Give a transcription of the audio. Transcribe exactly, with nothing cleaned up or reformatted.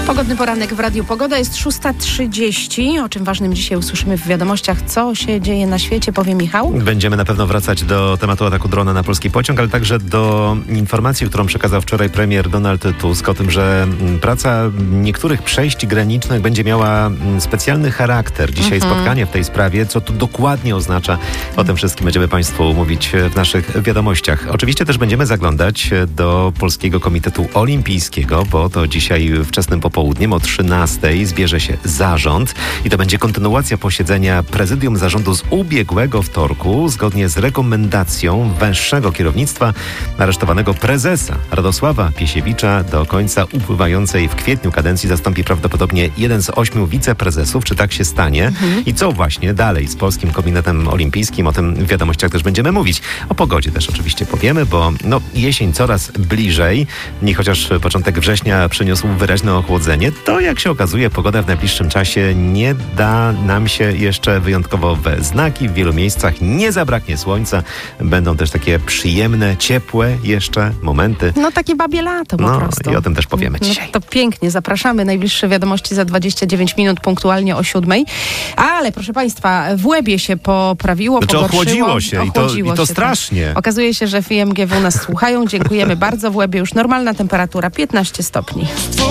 Pogodny poranek w Radiu Pogoda. Jest szósta trzydzieści. O czym ważnym dzisiaj usłyszymy w wiadomościach, co się dzieje na świecie, powie Michał. Będziemy na pewno wracać do tematu ataku drona na polski pociąg, ale także do informacji, którą przekazał wczoraj premier Donald Tusk o tym, że praca niektórych przejść granicznych będzie miała specjalny charakter. Dzisiaj mhm. spotkanie w tej sprawie. Co to dokładnie oznacza? O tym wszystkim będziemy Państwu mówić w naszych wiadomościach. Oczywiście też będziemy zaglądać do Polskiego Komitetu Olimpijskiego, bo to dzisiaj wczesnym popołudniem o trzynastej zbierze się zarząd i to będzie kontynuacja posiedzenia prezydium zarządu z ubiegłego wtorku, zgodnie z rekomendacją węższego kierownictwa aresztowanego prezesa Radosława Piesiewicza. Do końca upływającej w kwietniu kadencji zastąpi prawdopodobnie jeden z ośmiu wiceprezesów. Czy tak się stanie? Mhm. I co właśnie dalej z Polskim Komitetem Olimpijskim? O tym w wiadomościach też będziemy mówić. O pogodzie też oczywiście powiemy, bo no, jesień coraz bliżej i chociaż początek września przyniósł wyraźne ochłodzenie, to jak się okazuje, pogoda w najbliższym czasie nie da nam się jeszcze wyjątkowo we znaki. W wielu miejscach nie zabraknie słońca. Będą też takie przyjemne, ciepłe jeszcze momenty. No takie babie lato po no, prostu. I o tym też powiemy no, dzisiaj. To pięknie. Zapraszamy. Najbliższe wiadomości za dwadzieścia dziewięć minut punktualnie o siódmej. Ale proszę Państwa, w Łebie się poprawiło, znaczy, pogorszyło. ochłodziło się ochłodziło i to, i to się, strasznie. Tak. Okazuje się, że w I M G W nas słuchają. Dziękujemy bardzo. W Łebie już normalna temperatura piętnaście stopni.